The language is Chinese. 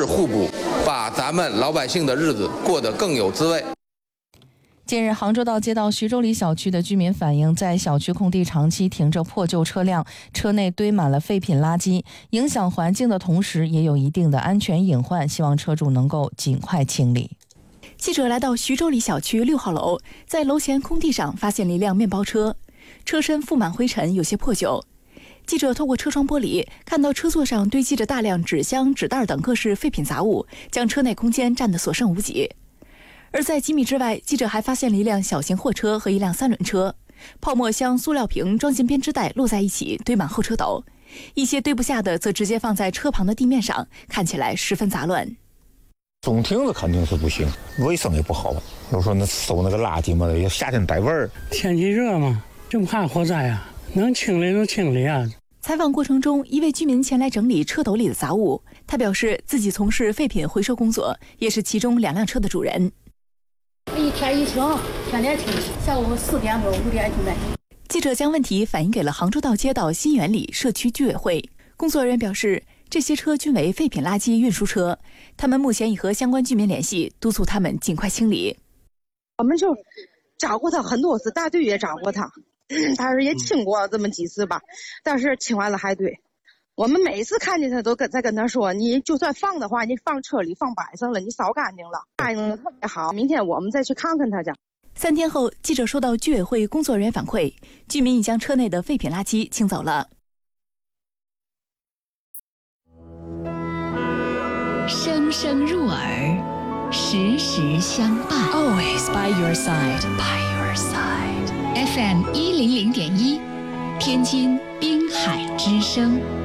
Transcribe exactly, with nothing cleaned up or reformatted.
互补，把咱们老百姓的日子过得更有滋味。 近日，杭州道街道徐州里小区的居民反映，在小区空地长期停着破旧车辆，车内堆满了废品垃圾，影响环境的同时，也有一定的安全隐患，希望车主能够尽快清理。 记者来到徐州里小区六号楼，在楼前空地上发现了一辆面包车，车身覆满灰尘，有些破旧。记者透过车窗玻璃看到车座上堆积着大量纸箱、纸袋等各式废品杂物，将车内空间占得所剩无几。而在几米之外，记者还发现了一辆小型货车和一辆三轮车，泡沫箱、塑料瓶装进编织袋摞在一起，堆满后车斗，一些堆不下的则直接放在车旁的地面上，看起来十分杂乱。 总停子肯定是不行，卫生也不好。有时候那收那个垃圾嘛，也夏天带味儿。 天气热嘛，就怕火灾啊，能清理就清理啊。 采访过程中，一位居民前来整理车斗里的杂物，他表示自己从事废品回收工作，也是其中两辆车的主人。 一天一清，天天清，下午四点多五点就来。 记者将问题反映给了杭州道街道新源里社区居委会，工作人员表示，这些车均为废品垃圾运输车，他们目前已和相关居民联系，督促他们尽快清理。 我们就找过他很多次，大队也找过他，但是也清过这么几次吧，但是清完了还堆。我们每次看见他都跟在跟他说，你就算放的话，你放车里放摆上了，你扫干净了，干净的特别好。明天我们再去看看他去。 三天后，记者收到居委会工作人员反馈，居民已将车内的废品垃圾清走了。 声声入耳，时时相伴。 Always by your side. By your side. F M 一零零点一，天津滨海之声。